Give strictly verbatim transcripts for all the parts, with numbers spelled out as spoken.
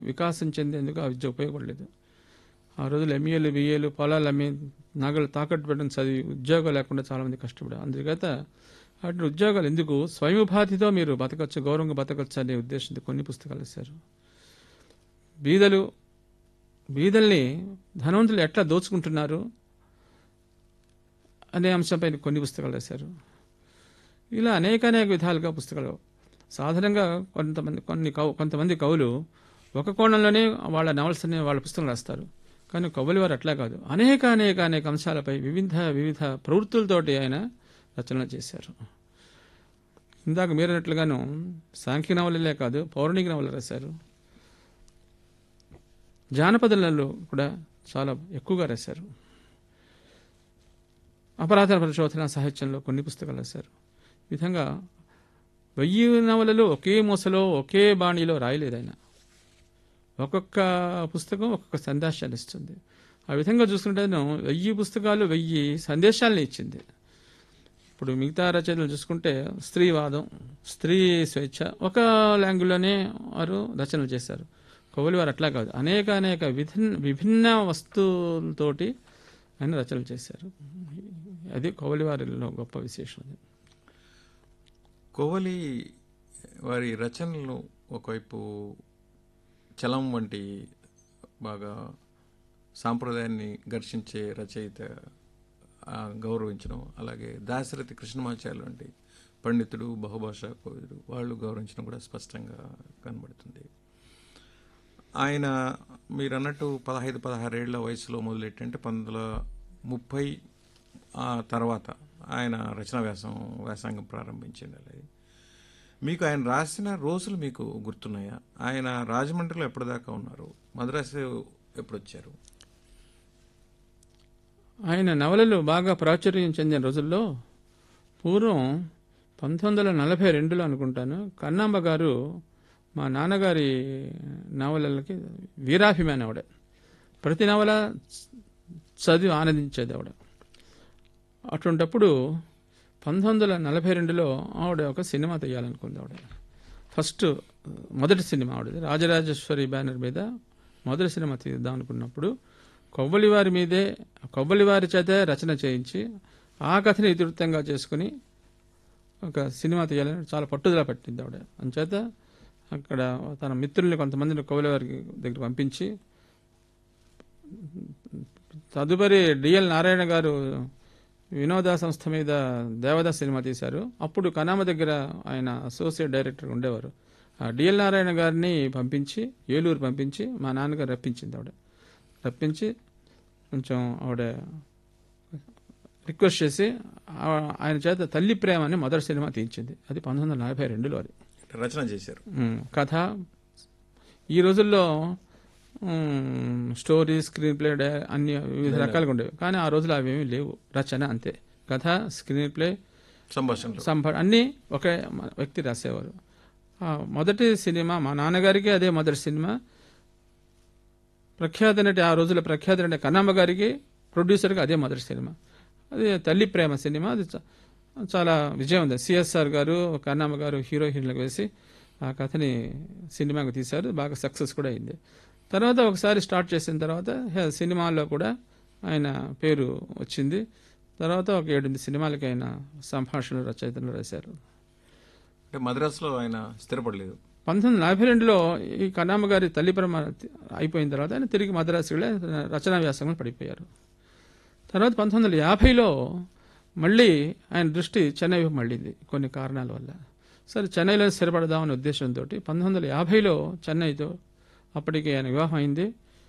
వికాసం చెందేందుకు ఆ విద్య ఉపయోగపడలేదు. ఆ రోజులు ఎంఏలు బిఏలు పొలాలు అమ్మి నగలు తాకట్టు పెట్టడం చదివి ఉద్యోగాలు లేకుండా చాలామంది కష్టపడారు. అందుచేత వాటి ఉద్యోగాలు ఎందుకు, స్వయం ఉపాధితో మీరు బతకచ్చు, గౌరవంగా బతకచ్చు అనే ఉద్దేశంతో కొన్ని పుస్తకాలు ఇస్తారు. బీదలు బీదల్ని ధనవంతులు ఎట్లా దోచుకుంటున్నారు అనే అంశంపై కొన్ని పుస్తకాలు రాశారు. ఇలా అనేక అనేక విధాలుగా పుస్తకాలు. సాధారణంగా కొంతమంది కొన్ని కవు కొంతమంది కవులు ఒక కోణంలోనే వాళ్ళ నవల్స్ అనే వాళ్ళ పుస్తకం రాస్తారు. కానీ కవులు వారు అట్లా కాదు, అనేక అనేక అనేక అంశాలపై వివిధ వివిధ ప్రవృత్తులతోటి ఆయన రచనలు చేశారు. ఇందాక మీరన్నట్లుగాను సాంఖ్య నవలలే కాదు, పౌరాణిక నవలు రాశారు. జానపదాలలో కూడా చాలా ఎక్కువగా రాశారు. అపరాధ పరిశోధన సాహిత్యంలో కొన్ని పుస్తకాలు రాశారు. ఈ విధంగా వెయ్యి నవలలు ఒకే మూసలో ఒకే బాణీలో రాయలేదు ఆయన. ఒక్కొక్క పుస్తకం ఒక్కొక్క సందేశాన్ని ఇస్తుంది. ఆ విధంగా చూసుకుంటే వెయ్యి పుస్తకాలు వెయ్యి సందేశాలను ఇచ్చింది. ఇప్పుడు మిగతా రచనలు చూసుకుంటే స్త్రీవాదం, స్త్రీ స్వేచ్ఛ ఒక లాంగ్వేజ్లోనే వారు రచనలు చేశారు. కవులు వారు అట్లా కాదు, అనేక అనేక విభిన్న విభిన్న వస్తువులతోటి ఆయన రచనలు చేశారు. అది కవులి వారిలో గొప్ప విశేషం. కోవలి వారి రచనలు ఒకవైపు చలం వంటి బాగా సాంప్రదాయాన్ని ఘర్షించే రచయిత గౌరవించడం, అలాగే దాశరథి కృష్ణమాచార్యులు వంటి పండితుడు, బహుభాషా కవుడు వాళ్ళు గౌరవించడం కూడా స్పష్టంగా కనబడుతుంది. ఆయన మీరు అన్నట్టు పదహైదు పదహారేళ్ల వయసులో మొదలెట్టంటే పంతొమ్మిది వందల ముప్పై ఆ తర్వాత ఆయన రచనా వ్యాసం వ్యాసంగం ప్రారంభించింది. మీకు ఆయన రాసిన రోజులు మీకు గుర్తున్నాయా? ఆయన రాజమండ్రిలో ఎప్పటిదాకా ఉన్నారు? మద్రాసు ఎప్పుడు వచ్చారు? ఆయన నవలలు బాగా ప్రాచుర్యం చెందిన రోజుల్లో పూర్వం పంతొమ్మిది వందల నలభై రెండులో అనుకుంటాను, కన్నాంబ గారు మా నాన్నగారి నవలలకి వీరాభిమాని ఆవిడ. ప్రతి నవల చదివి ఆనందించేది ఆవిడ. అటువంటప్పుడు పంతొమ్మిది వందల నలభై రెండులో ఆవిడ ఒక సినిమా తీయాలనుకుంది. ఆవిడ ఫస్ట్ మొదటి సినిమా ఆవిడది. రాజరాజేశ్వరి బ్యానర్ మీద మొదటి సినిమా తీద్దాం అనుకున్నప్పుడు కొవ్వలి వారి మీదే కొవ్వలి వారి చేత రచన చేయించి ఆ కథని ఇతివృత్తంగా చేసుకుని ఒక సినిమా తీయాలని చాలా పట్టుదల పట్టింది ఆవిడ. అంచేత అక్కడ తన మిత్రుల్ని కొంతమందిని కొవ్వలి వారి దగ్గర పంపించి తదుపరి డిఎల్ నారాయణ గారు వినోద సంస్థ మీద దేవదాస్ సినిమా తీశారు. అప్పుడు కనామ దగ్గర ఆయన అసోసియేట్ డైరెక్టర్ ఉండేవారు. ఆ డిఎల్ నారాయణ గారిని పంపించి ఏలూరు పంపించి మా నాన్నగారు రప్పించింది ఆవిడ. రప్పించి కొంచెం ఆవిడ రిక్వెస్ట్ చేసి ఆయన చేత తల్లి ప్రేమ అని మొదటి సినిమా తీయించింది. అది పంతొమ్మిది వందల నలభై రెండులో అది రచన చేశారు. కథ ఈ రోజుల్లో స్టోరీ, స్క్రీన్ ప్లే అన్ని వివిధ రకాలుగా ఉండేవి. కానీ ఆ రోజులు అవేమీ లేవు. రచన అంతే, కథ, స్క్రీన్ ప్లే, సంభాషణ సంభా అన్నీ ఒకే వ్యక్తి రాసేవారు. మొదటి సినిమా మా నాన్నగారికి అదే మొదటి సినిమా. ప్రఖ్యాత నటి ఆ రోజుల ప్రఖ్యాత నటి కన్నమ్మ గారికి ప్రొడ్యూసర్కి అదే మొదటి సినిమా. అది తల్లి ప్రేమ సినిమా. అది చాలా విజయం ఉంది. సిఎస్ఆర్ గారు, కన్నమ్మ గారు హీరో హీరోలకు వేసి ఆ కథని సినిమాకి తీశారు. బాగా సక్సెస్ కూడా అయింది. తర్వాత ఒకసారి స్టార్ట్ చేసిన తర్వాత సినిమాల్లో కూడా ఆయన పేరు వచ్చింది. తర్వాత ఒక ఏడెనిమిది సినిమాలకి ఆయన సంభాషణలు, రచయితలు రాశారు. అంటే మద్రాసులో ఆయన స్థిరపడలేదు. పంతొమ్మిది వందల నలభై రెండులో ఈ కన్నమ్మ గారి తల్లి ప్రేమ అయిపోయిన తర్వాత ఆయన తిరిగి మద్రాసు వెళ్ళి రచనా వ్యాసంగా పడిపోయారు. తర్వాత పంతొమ్మిది వందల యాభైలో మళ్ళీ ఆయన దృష్టి చెన్నై మళ్ళీంది కొన్ని కారణాల వల్ల. సరే చెన్నైలో స్థిరపడదామనే ఉద్దేశంతో పంతొమ్మిది వందల యాభైలో చెన్నైతో అప్పటికి ఆయన వివాహం అయింది.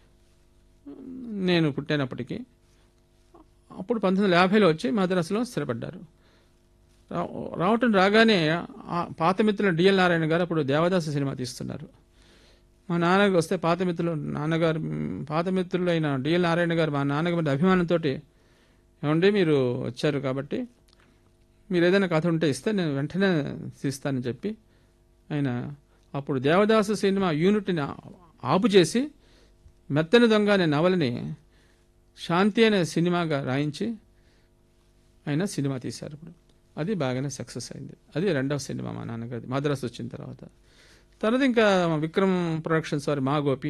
నేను పుట్టినప్పటికీ అప్పుడు పంతొమ్మిది వందల యాభైలో వచ్చి మద్రాసులో స్థిరపడ్డారు. రావటం రాగానే పాత మిత్రులు డిఎల్ నారాయణ గారు అప్పుడు దేవదాసు సినిమా తీస్తున్నారు. మా నాన్నగారు వస్తే పాత మిత్రులు నాన్నగారు పాత మిత్రులు అయిన డిఎల్ నారాయణ గారు మా నాన్నగారి అభిమానంతో ఏమండి మీరు వచ్చారు కాబట్టి మీరు ఏదైనా కథ ఉంటే ఇస్తే నేను వెంటనే తీస్తానని చెప్పి ఆయన అప్పుడు దేవదాసు సినిమా యూనిట్ని ఆపు చేసి మెత్తని దొంగ అనే నవలని శాంతి అనే సినిమాగా రాయించి ఆయన సినిమా తీశారు. ఇప్పుడు అది బాగానే సక్సెస్ అయింది. అది రెండవ సినిమా మా నాన్నగారి మద్రాసు వచ్చిన తర్వాత. తర్వాత ఇంకా విక్రమ్ ప్రొడక్షన్స్ వారి మా గోపి